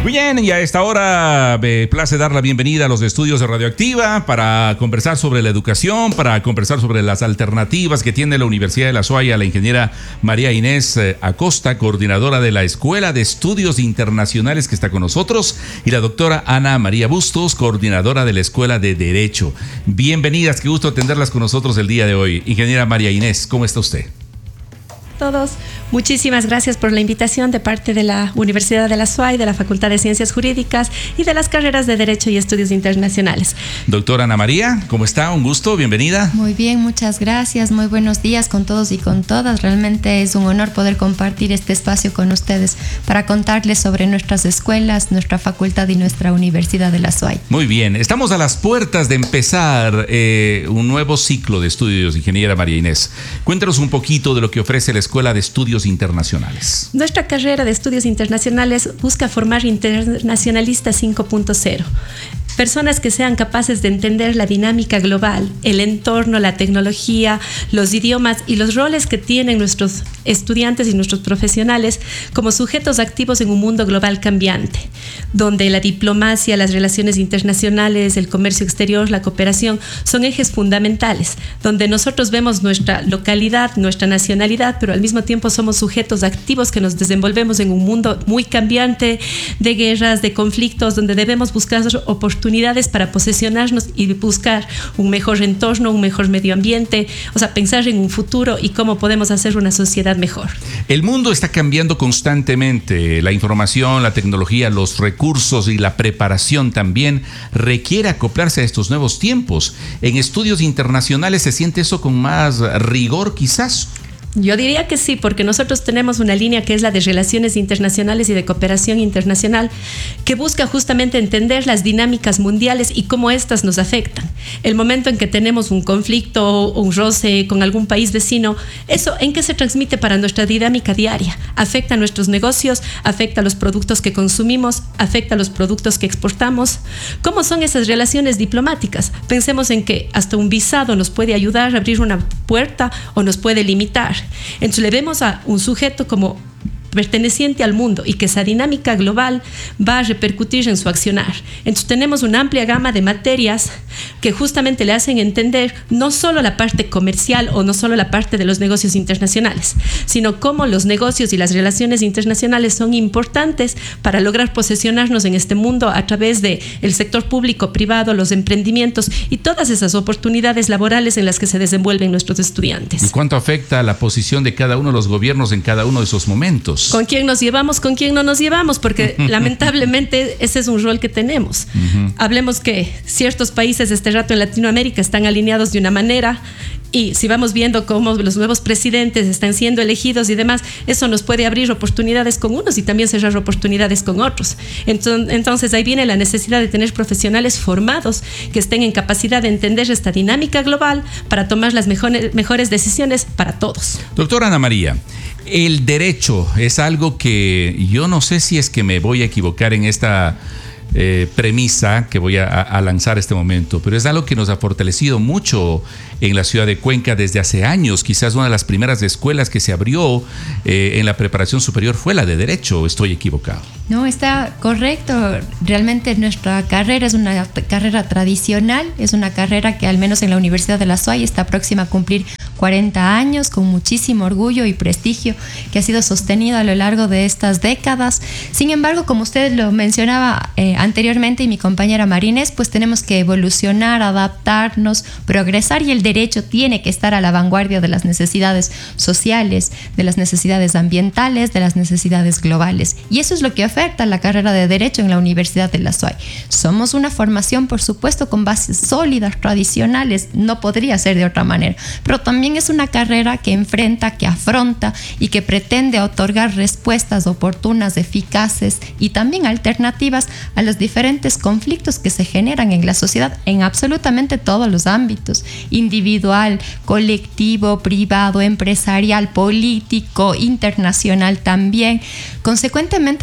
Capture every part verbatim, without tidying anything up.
Muy bien, y a esta hora me place dar la bienvenida a los estudios de Radioactiva para conversar sobre la educación, para conversar sobre las alternativas que tiene la Universidad de La Suaya, la ingeniera María Inés Acosta, coordinadora de la Escuela de Estudios Internacionales, que está con nosotros, y la doctora Ana María Bustos, coordinadora de la Escuela de Derecho. Bienvenidas, qué gusto atenderlas con nosotros el día de hoy. Ingeniera María Inés, ¿cómo está usted? Todos, muchísimas gracias por la invitación de parte de la Universidad de La Suaya, de la Facultad de Ciencias Jurídicas y de las carreras de Derecho y Estudios Internacionales. Doctora Ana María, ¿cómo está? Un gusto, bienvenida. Muy bien, muchas gracias, muy buenos días con todos y con todas. Realmente es un honor poder compartir este espacio con ustedes para contarles sobre nuestras escuelas, nuestra facultad y nuestra Universidad de La Suaya. Muy bien, estamos a las puertas de empezar eh, un nuevo ciclo de estudios, ingeniera María Inés. Cuéntanos un poquito de lo que ofrece la Escuela de Estudios Internacionales. Nuestra carrera de Estudios Internacionales busca formar internacionalistas cinco punto cero. Personas que sean capaces de entender la dinámica global, el entorno, la tecnología, los idiomas y los roles que tienen nuestros estudiantes y nuestros profesionales como sujetos activos en un mundo global cambiante, donde la diplomacia, las relaciones internacionales, el comercio exterior, la cooperación son ejes fundamentales, donde nosotros vemos nuestra localidad, nuestra nacionalidad, pero al mismo tiempo somos sujetos activos que nos desenvolvemos en un mundo muy cambiante de guerras, de conflictos, donde debemos buscar oportunidades para posesionarnos y buscar un mejor entorno, un mejor medio ambiente, o sea, pensar en un futuro y cómo podemos hacer una sociedad mejor. El mundo está cambiando constantemente. La información, la tecnología, los recursos y la preparación también requiere acoplarse a estos nuevos tiempos. En estudios internacionales se siente eso con más rigor, quizás. Yo diría que sí, porque nosotros tenemos una línea que es la de relaciones internacionales y de cooperación internacional, que busca justamente entender las dinámicas mundiales y cómo éstas nos afectan. El momento en que tenemos un conflicto o un roce con algún país vecino, ¿eso en qué se transmite para nuestra dinámica diaria? Afecta a nuestros negocios, afecta a los productos que consumimos, afecta a los productos que exportamos. ¿Cómo son esas relaciones diplomáticas? Pensemos en que hasta un visado nos puede ayudar a abrir una puerta o nos puede limitar. Entonces le vemos a un sujeto como perteneciente al mundo y que esa dinámica global va a repercutir en su accionar. Entonces tenemos una amplia gama de materias que justamente le hacen entender no solo la parte comercial o no solo la parte de los negocios internacionales, sino cómo los negocios y las relaciones internacionales son importantes para lograr posesionarnos en este mundo a través del sector público, privado, los emprendimientos y todas esas oportunidades laborales en las que se desenvuelven nuestros estudiantes. ¿Y cuánto afecta la posición de cada uno de los gobiernos en cada uno de esos momentos? ¿Con quién nos llevamos, con quién no nos llevamos? Porque lamentablemente ese es un rol que tenemos. Uh-huh. Hablemos que ciertos países este rato en Latinoamérica están alineados de una manera y si vamos viendo cómo los nuevos presidentes están siendo elegidos y demás, eso nos puede abrir oportunidades con unos y también cerrar oportunidades con otros. Entonces, entonces ahí viene la necesidad de tener profesionales formados que estén en capacidad de entender esta dinámica global para tomar las mejores, mejores decisiones para todos. Doctora Ana María, el derecho es algo que yo no sé si es que me voy a equivocar en esta eh, premisa que voy a, a lanzar este momento, pero es algo que nos ha fortalecido mucho en la ciudad de Cuenca desde hace años. Quizás una de las primeras escuelas que se abrió eh, en la preparación superior fue la de Derecho. ¿Estoy equivocado? No, está correcto. Realmente nuestra carrera es una carrera tradicional, es una carrera que al menos en la Universidad de La Suaya está próxima a cumplir cuarenta años, con muchísimo orgullo y prestigio que ha sido sostenido a lo largo de estas décadas. Sin embargo, como usted lo mencionaba eh, anteriormente y mi compañera María Inés, pues tenemos que evolucionar, adaptarnos, progresar, y el derecho tiene que estar a la vanguardia de las necesidades sociales, de las necesidades ambientales, de las necesidades globales. Y eso es lo que oferta la carrera de Derecho en la Universidad de La Suaya. Somos una formación, por supuesto, con bases sólidas, tradicionales, no podría ser de otra manera, pero también es una carrera que enfrenta, que afronta y que pretende otorgar respuestas oportunas, eficaces y también alternativas a los diferentes conflictos que se generan en la sociedad en absolutamente todos los ámbitos: individual, colectivo, privado, empresarial, político, internacional también. Consecuentemente, la carrera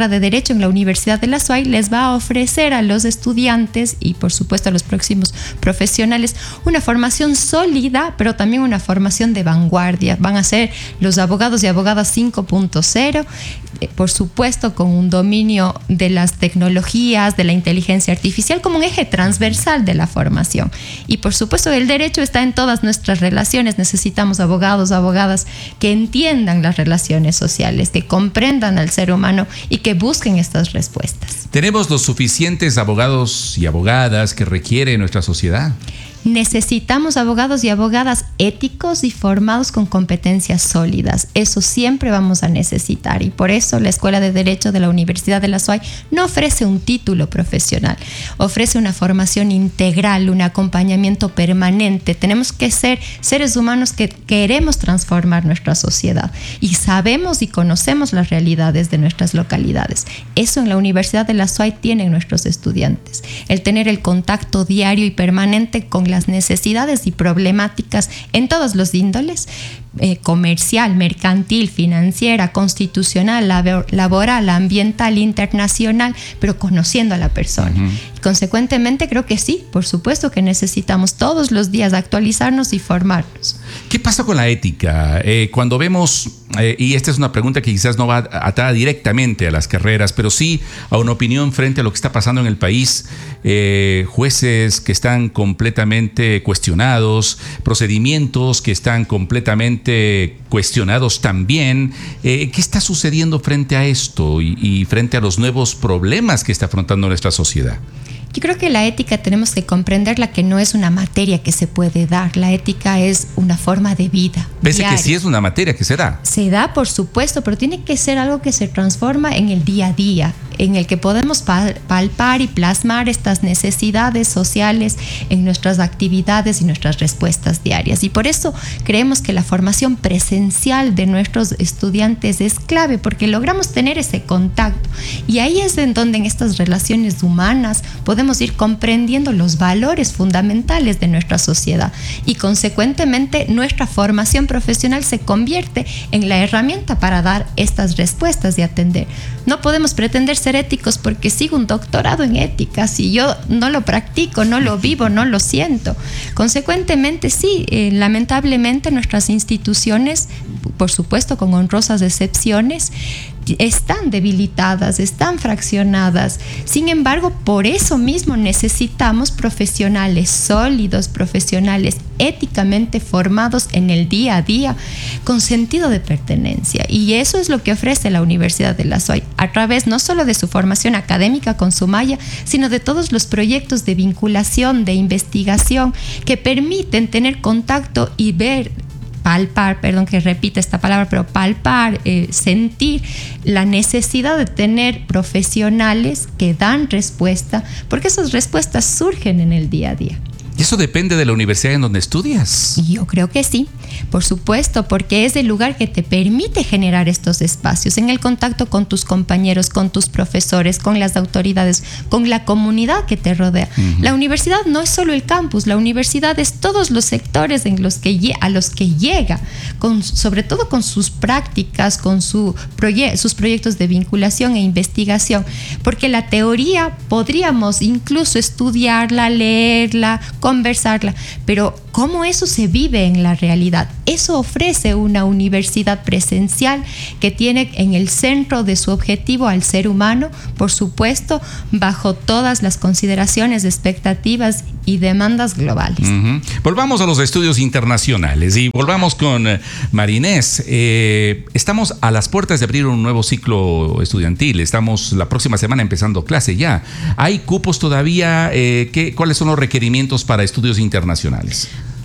carrera de Derecho en la Universidad de la S U A Y les va a ofrecer a los estudiantes y por supuesto a los próximos profesionales una formación sólida, pero también una formación de vanguardia. Van a ser los abogados y abogadas cinco punto cero, eh, por supuesto con un dominio de las tecnologías, de la inteligencia artificial como un eje transversal de la formación. Y por supuesto el derecho está en todas nuestras relaciones. Necesitamos abogados, abogadas que entiendan las relaciones sociales, que comprendan al ser humano y que busquen estas respuestas. ¿Tenemos los suficientes abogados y abogadas que requiere nuestra sociedad? Necesitamos abogados y abogadas éticos y formados con competencias sólidas. Eso siempre vamos a necesitar y por eso la Escuela de Derecho de la Universidad de la S U A Y no ofrece un título profesional, ofrece una formación integral, un acompañamiento permanente. Tenemos que ser seres humanos que queremos transformar nuestra sociedad y sabemos y conocemos las realidades de nuestras localidades. Eso en la Universidad de la S U A Y tienen nuestros estudiantes. El tener el contacto diario y permanente con las necesidades y problemáticas en todos los índoles, eh, comercial, mercantil, financiera, constitucional, labor, laboral, ambiental, internacional, pero conociendo a la persona. Uh-huh. Consecuentemente, creo que sí, por supuesto que necesitamos todos los días actualizarnos y formarnos. ¿Qué pasa con la ética? Eh, cuando vemos, eh, y esta es una pregunta que quizás no va atada directamente a las carreras, pero sí a una opinión frente a lo que está pasando en el país, eh, jueces que están completamente cuestionados, procedimientos que están completamente cuestionados también. Eh, ¿Qué está sucediendo frente a esto y, y frente a los nuevos problemas que está afrontando nuestra sociedad? Yo creo que la ética tenemos que comprenderla que no es una materia que se puede dar. La ética es una forma de vida. Pese diaria. que sí es una materia que se da. Se da, por supuesto, pero tiene que ser algo que se transforma en el día a día, en el que podemos palpar y plasmar estas necesidades sociales en nuestras actividades y nuestras respuestas diarias. Y por eso creemos que la formación presencial de nuestros estudiantes es clave, porque logramos tener ese contacto. Y ahí es en donde en estas relaciones humanas podemos ir comprendiendo los valores fundamentales de nuestra sociedad y consecuentemente nuestra formación profesional se convierte en la herramienta para dar estas respuestas y atender. No podemos pretender ser éticos porque sigo un doctorado en ética, si yo no lo practico, no lo vivo, no lo siento. Consecuentemente, sí, eh, lamentablemente nuestras instituciones, por supuesto con honrosas excepciones, están debilitadas, están fraccionadas. Sin embargo, por eso mismo necesitamos profesionales sólidos, profesionales éticamente formados en el día a día, con sentido de pertenencia. Y eso es lo que ofrece la Universidad de la S U A Y, a través no solo de su formación académica con Sumaya, sino de todos los proyectos de vinculación, de investigación, que permiten tener contacto y ver, palpar, perdón que repita esta palabra, pero palpar, eh, sentir la necesidad de tener profesionales que dan respuesta, porque esas respuestas surgen en el día a día. ¿Y eso depende de la universidad en donde estudias? Yo creo que sí, por supuesto, porque es el lugar que te permite generar estos espacios en el contacto con tus compañeros, con tus profesores, con las autoridades, con la comunidad que te rodea. Uh-huh. La universidad no es solo el campus, la universidad es todos los sectores en los que, a los que llega, con, sobre todo con sus prácticas, con su proye- sus proyectos de vinculación e investigación, porque la teoría podríamos incluso estudiarla, leerla, conversarla, pero ¿cómo eso se vive en la realidad? Eso ofrece una universidad presencial que tiene en el centro de su objetivo al ser humano, por supuesto, bajo todas las consideraciones, expectativas y demandas globales. Uh-huh. Volvamos a los estudios internacionales y volvamos con María Inés. Eh, estamos a las puertas de abrir un nuevo ciclo estudiantil. Estamos la próxima semana empezando clase ya. ¿Hay cupos todavía? Eh, ¿qué, ¿Cuáles son los requerimientos para estudios internacionales?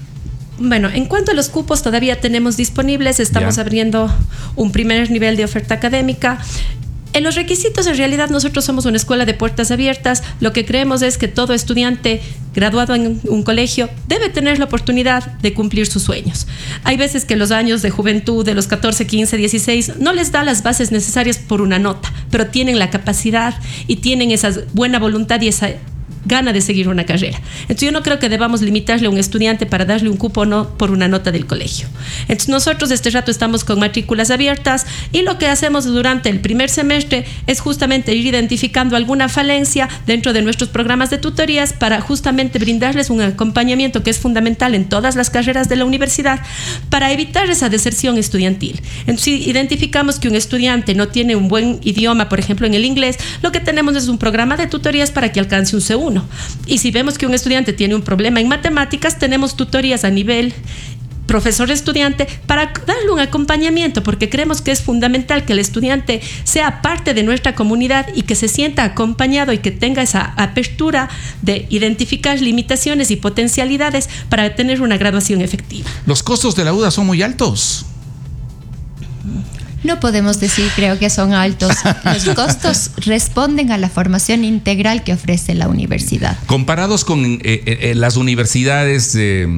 Bueno, en cuanto a los cupos, todavía tenemos disponibles, estamos ya abriendo un primer nivel de oferta académica. En los requisitos, en realidad, nosotros somos una escuela de puertas abiertas. Lo que creemos es que todo estudiante graduado en un colegio debe tener la oportunidad de cumplir sus sueños. Hay veces que los años de juventud, de los catorce, quince, dieciséis, no les da las bases necesarias por una nota, pero tienen la capacidad y tienen esa buena voluntad y esa gana de seguir una carrera. Entonces yo no creo que debamos limitarle a un estudiante para darle un cupo o no por una nota del colegio. Entonces nosotros este rato estamos con matrículas abiertas y lo que hacemos durante el primer semestre es justamente ir identificando alguna falencia dentro de nuestros programas de tutorías para justamente brindarles un acompañamiento que es fundamental en todas las carreras de la universidad para evitar esa deserción estudiantil. Entonces si identificamos que un estudiante no tiene un buen idioma, por ejemplo en el inglés, lo que tenemos es un programa de tutorías para que alcance un C uno. Y si vemos que un estudiante tiene un problema en matemáticas, tenemos tutorías a nivel profesor-estudiante para darle un acompañamiento, porque creemos que es fundamental que el estudiante sea parte de nuestra comunidad y que se sienta acompañado y que tenga esa apertura de identificar limitaciones y potencialidades para tener una graduación efectiva. Los costos de la U D A son muy altos. No podemos decir, creo que son altos. Los costos responden a la formación integral que ofrece la universidad. Comparados con eh, eh, las universidades eh,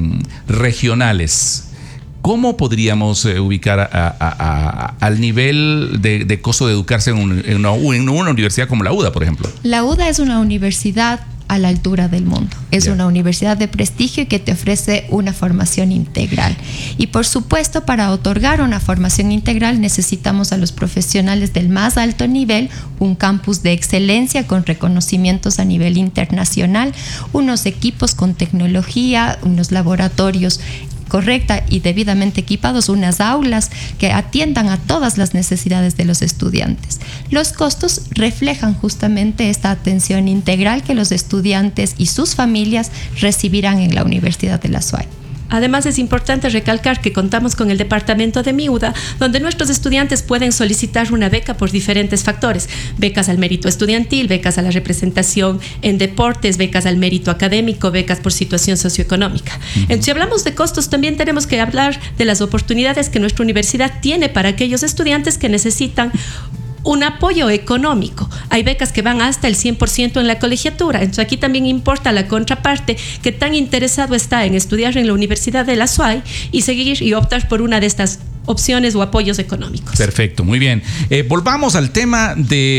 regionales, ¿cómo podríamos eh, ubicar a, a, a, al nivel de, de costo de educarse en, un, en, una, en una universidad como la U D A, por ejemplo? La U D A es una universidad a la altura del mundo. Es yeah. una universidad de prestigio que te ofrece una formación integral. Y por supuesto, para otorgar una formación integral necesitamos a los profesionales del más alto nivel, un campus de excelencia con reconocimientos a nivel internacional, unos equipos con tecnología, unos laboratorios correcta y debidamente equipados, unas aulas que atiendan a todas las necesidades de los estudiantes. Los costos reflejan justamente esta atención integral que los estudiantes y sus familias recibirán en la Universidad de la SUAY. Además, es importante recalcar que contamos con el departamento de MIUDA, donde nuestros estudiantes pueden solicitar una beca por diferentes factores: becas al mérito estudiantil, becas a la representación en deportes, becas al mérito académico, becas por situación socioeconómica. Uh-huh. Entonces, si hablamos de costos, también tenemos que hablar de las oportunidades que nuestra universidad tiene para aquellos estudiantes que necesitan un apoyo económico. Hay becas que van hasta el cien por ciento en la colegiatura. Entonces aquí también importa la contraparte, que tan interesado está en estudiar en la Universidad de la SUAY y seguir y optar por una de estas opciones o apoyos económicos. Perfecto, muy bien. Eh, volvamos al tema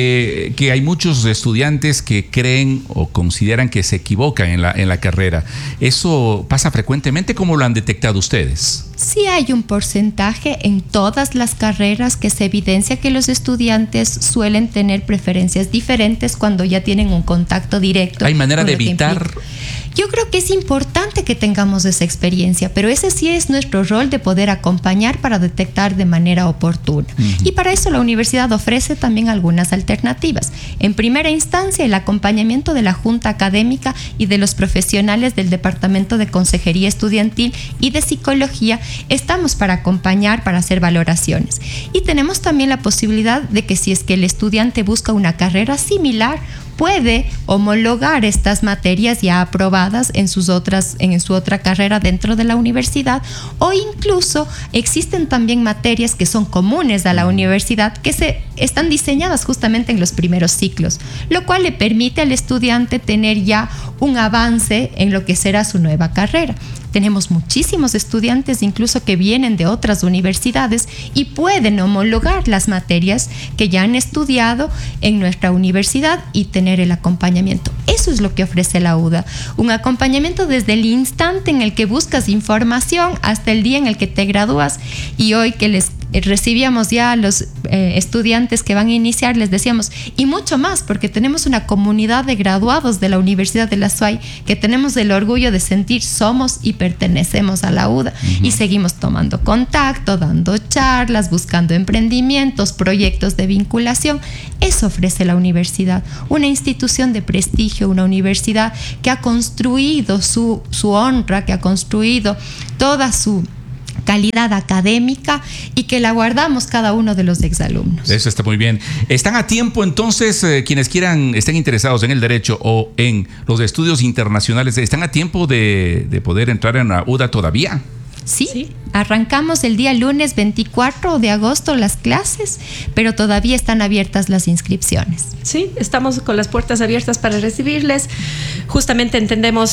de que hay muchos estudiantes que creen o consideran que se equivocan en la, en la carrera. ¿Eso pasa frecuentemente? ¿Cómo lo han detectado ustedes? Sí hay un porcentaje en todas las carreras que se evidencia que los estudiantes suelen tener preferencias diferentes cuando ya tienen un contacto directo. ¿Hay manera de evitar? Yo creo que es importante que tengamos esa experiencia, pero ese sí es nuestro rol de poder acompañar para detectar de manera oportuna. Uh-huh. Y para eso la universidad ofrece también algunas alternativas. En primera instancia, el acompañamiento de la Junta Académica y de los profesionales del Departamento de Consejería Estudiantil y de Psicología. Estamos para acompañar, para hacer valoraciones. Y tenemos también la posibilidad de que si es que el estudiante busca una carrera similar, puede homologar estas materias ya aprobadas en sus otras, en su otra carrera dentro de la universidad, o incluso existen también materias que son comunes a la universidad que se están diseñadas justamente en los primeros ciclos, lo cual le permite al estudiante tener ya un avance en lo que será su nueva carrera. Tenemos muchísimos estudiantes incluso que vienen de otras universidades y pueden homologar las materias que ya han estudiado en nuestra universidad y tener el acompañamiento. Eso es lo que ofrece la U D A, un acompañamiento desde el instante en el que buscas información hasta el día en el que te gradúas. Y hoy que les recibíamos ya a los eh, estudiantes que van a iniciar, les decíamos, y mucho más, porque tenemos una comunidad de graduados de la Universidad de la SUAY que tenemos el orgullo de sentir somos y pertenecemos a la U D A. Uh-huh. Y seguimos tomando contacto, dando charlas, buscando emprendimientos, proyectos de vinculación. Eso ofrece la universidad, una institución de prestigio, una universidad que ha construido su, su honra, que ha construido toda su calidad académica y que la guardamos cada uno de los exalumnos. Eso está muy bien. ¿Están a tiempo entonces eh, quienes quieran, estén interesados en el derecho o en los estudios internacionales, están a tiempo de, de poder entrar en la U D A todavía? Sí, sí, arrancamos el día lunes veinticuatro de agosto las clases, pero todavía están abiertas las inscripciones. Sí, estamos con las puertas abiertas para recibirles. Justamente entendemos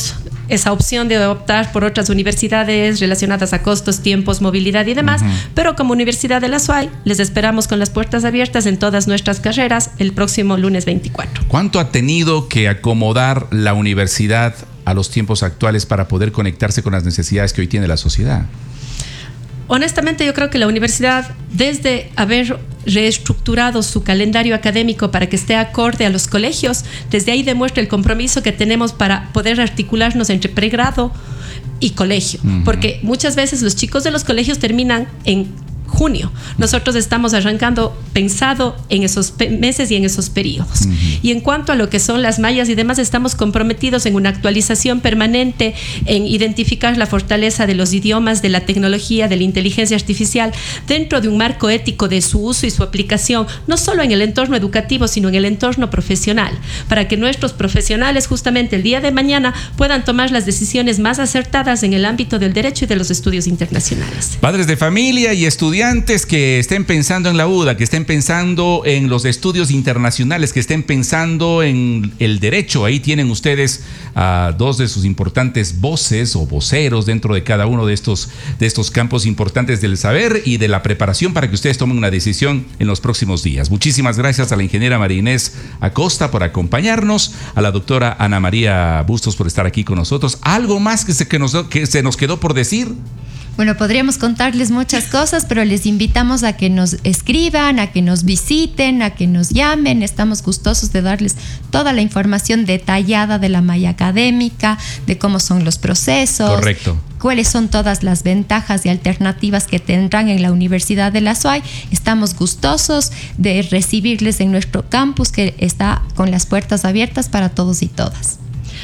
esa opción de optar por otras universidades relacionadas a costos, tiempos, movilidad y demás, uh-huh. pero como Universidad de la S U A Y les esperamos con las puertas abiertas en todas nuestras carreras el próximo lunes veinticuatro. ¿Cuánto ha tenido que acomodar la universidad a los tiempos actuales para poder conectarse con las necesidades que hoy tiene la sociedad? Honestamente, yo creo que la universidad, desde haber reestructurado su calendario académico para que esté acorde a los colegios, desde ahí demuestra el compromiso que tenemos para poder articularnos entre pregrado y colegio, uh-huh. porque muchas veces los chicos de los colegios terminan en junio. Nosotros estamos arrancando pensado en esos pe- meses y en esos periodos. Uh-huh. Y en cuanto a lo que son las mallas y demás, estamos comprometidos en una actualización permanente, en identificar la fortaleza de los idiomas, de la tecnología, de la inteligencia artificial, dentro de un marco ético de su uso y su aplicación, no solo en el entorno educativo, sino en el entorno profesional, para que nuestros profesionales justamente el día de mañana puedan tomar las decisiones más acertadas en el ámbito del derecho y de los estudios internacionales. Padres de familia y estudiantes Estudiantes que estén pensando en la U D A, que estén pensando en los estudios internacionales, que estén pensando en el derecho. Ahí tienen ustedes a uh, dos de sus importantes voces o voceros dentro de cada uno de estos, de estos campos importantes del saber y de la preparación para que ustedes tomen una decisión en los próximos días. Muchísimas gracias a la ingeniera María Inés Acosta por acompañarnos, a la doctora Ana María Bustos por estar aquí con nosotros. ¿Algo más que se, que nos, que se nos quedó por decir? Bueno, podríamos contarles muchas cosas, pero les invitamos a que nos escriban, a que nos visiten, a que nos llamen. Estamos gustosos de darles toda la información detallada de la malla académica, de cómo son los procesos. Correcto. Cuáles son todas las ventajas y alternativas que tendrán en la Universidad de la S U A Y. Estamos gustosos de recibirles en nuestro campus, que está con las puertas abiertas para todos y todas.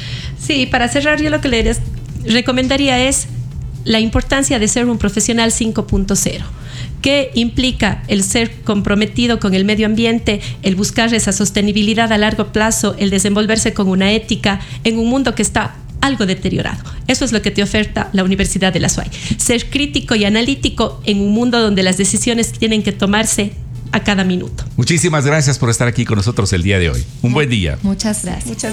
Sí, para cerrar, yo lo que les recomendaría es la importancia de ser un profesional cinco punto cero, que implica el ser comprometido con el medio ambiente, el buscar esa sostenibilidad a largo plazo, el desenvolverse con una ética en un mundo que está algo deteriorado. Eso es lo que te oferta la Universidad de la S U A Y. Ser crítico y analítico en un mundo donde las decisiones tienen que tomarse a cada minuto. Muchísimas gracias por estar aquí con nosotros el día de hoy. Un buen día. Muchas gracias. Muchas